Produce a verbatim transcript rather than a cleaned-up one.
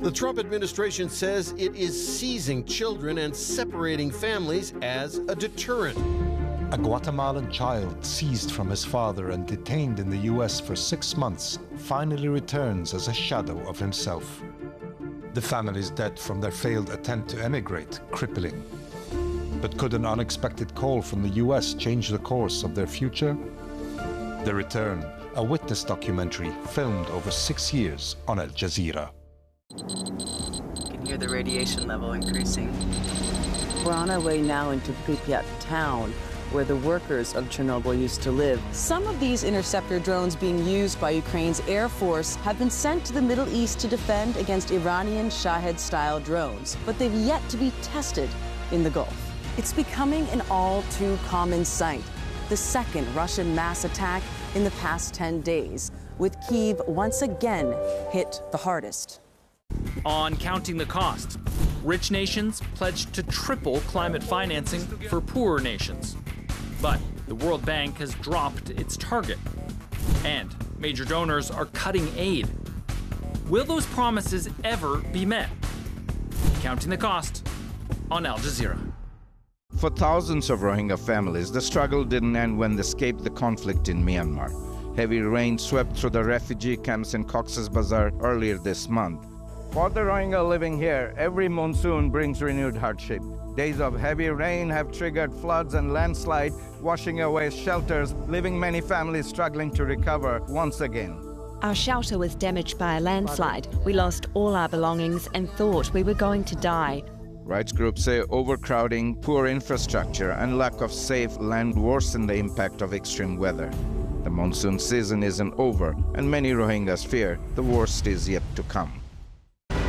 The Trump administration says it is seizing children and separating families as a deterrent. A Guatemalan child seized from his father and detained in the U S for six months finally returns as a shadow of himself. The family's dead from their failed attempt to emigrate, crippling. But could an unexpected call from the U S change the course of their future? The Return, a witness documentary filmed over six years on Al Jazeera. You can hear the radiation level increasing. We're on our way now into Pripyat town, where the workers of Chernobyl used to live. Some of these interceptor drones being used by Ukraine's Air Force have been sent to the Middle East to defend against Iranian Shahed-style drones, but they've yet to be tested in the Gulf. It's becoming an all too common sight. The second Russian mass attack in the past ten days, with Kyiv once again hit the hardest. On Counting the Cost, rich nations pledged to triple climate financing for poorer nations. But the World Bank has dropped its target, and major donors are cutting aid. Will those promises ever be met? Counting the Cost on Al Jazeera. For thousands of Rohingya families, the struggle didn't end when they escaped the conflict in Myanmar. Heavy rain swept through the refugee camps in Cox's Bazar earlier this month. For the Rohingya living here, every monsoon brings renewed hardship. Days of heavy rain have triggered floods and landslides, washing away shelters, leaving many families struggling to recover once again. Our shelter was damaged by a landslide. We lost all our belongings and thought we were going to die. Rights groups say overcrowding, poor infrastructure, and lack of safe land worsen the impact of extreme weather. The monsoon season isn't over, and many Rohingyas fear the worst is yet to come.